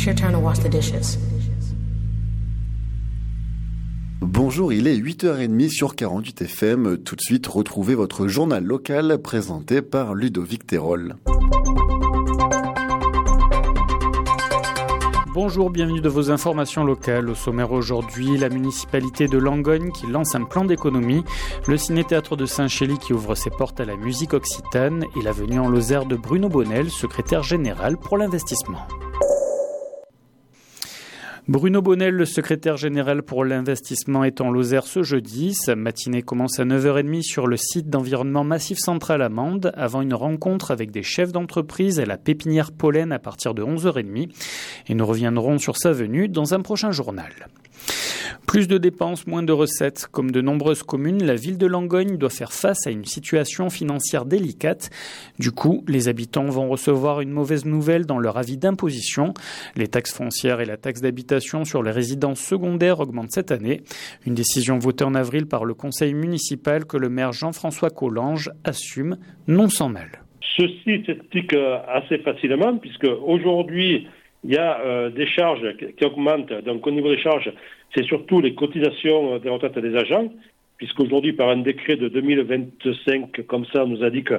your turn to wash the dishes. Bonjour, il est 8h30 sur 48 FM. Tout de suite, retrouvez votre journal local présenté par Ludovic Terol. Bonjour, bienvenue de vos informations locales. Au sommaire aujourd'hui, la municipalité de Langogne qui lance un plan d'économie, le ciné-théâtre de Saint-Chély qui ouvre ses portes à la musique occitane et la venue en Lozère de Bruno Bonnel, secrétaire général pour l'investissement. Bruno Bonnel, le secrétaire général pour l'investissement, est en Lozère ce jeudi. Sa matinée commence à 9h30 sur le site d'environnement Massif Central à Mende, avant une rencontre avec des chefs d'entreprise à la pépinière Pollen à partir de 11h30. Et nous reviendrons sur sa venue dans un prochain journal. Plus de dépenses, moins de recettes. Comme de nombreuses communes, la ville de Langogne doit faire face à une situation financière délicate. Du coup, les habitants vont recevoir une mauvaise nouvelle dans leur avis d'imposition. Les taxes foncières et la taxe d'habitation sur les résidences secondaires augmentent cette année. Une décision votée en avril par le conseil municipal que le maire Jean-François Collange assume non sans mal. Ceci s'explique assez facilement puisque aujourd'hui, il y a des charges qui augmentent. Donc au niveau des charges, c'est surtout les cotisations des retraites des agents, puisqu'aujourd'hui, par un décret de 2025, comme ça, on nous a dit que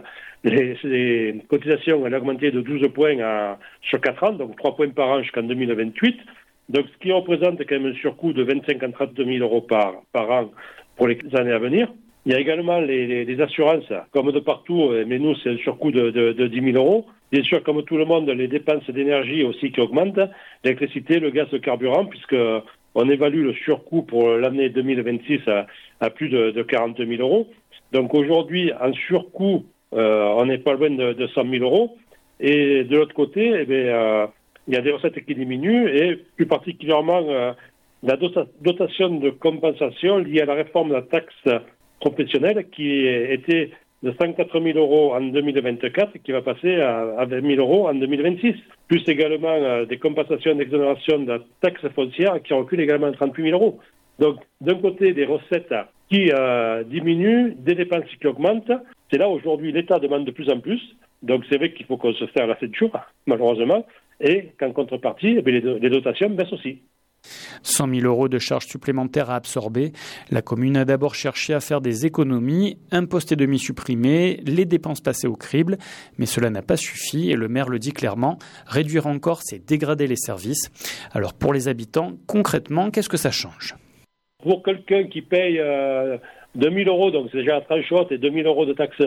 les cotisations allaient augmenter de 12 points sur 4 ans, donc 3 points par an jusqu'en 2028. Donc ce qui représente quand même un surcoût de 25 à 32 000 euros par an pour les années à venir. Il y a également les assurances, comme de partout, mais nous, c'est un surcoût de 10 000 euros. Bien sûr, comme tout le monde, les dépenses d'énergie aussi qui augmentent, l'électricité, le gaz, le carburant, puisque on évalue le surcoût pour l'année 2026 à plus de 40 000 euros. Donc aujourd'hui, en surcoût, on n'est pas loin de 100 000 euros. Et de l'autre côté, il y a des recettes qui diminuent, et plus particulièrement la dotation de compensation liée à la réforme de la taxe professionnelle qui était de 104 000 euros en 2024 qui va passer à 20 000 euros en 2026. Plus également des compensations d'exonération de la taxe foncière qui recule également à 38 000 euros. Donc d'un côté des recettes qui diminuent, des dépenses qui augmentent. C'est là aujourd'hui l'État demande de plus en plus. Donc c'est vrai qu'il faut qu'on se serre la 7 jours malheureusement et qu'en contrepartie les dotations baissent aussi. 100 000 euros de charges supplémentaires à absorber. La commune a d'abord cherché à faire des économies, un poste et demi supprimé, les dépenses passées au crible, mais cela n'a pas suffi et le maire le dit clairement, réduire encore, c'est dégrader les services. Alors pour les habitants, concrètement, qu'est-ce que ça change ? Pour quelqu'un qui paye 2 000 euros, donc c'est déjà la tranche haute, et 2 000 euros de taxes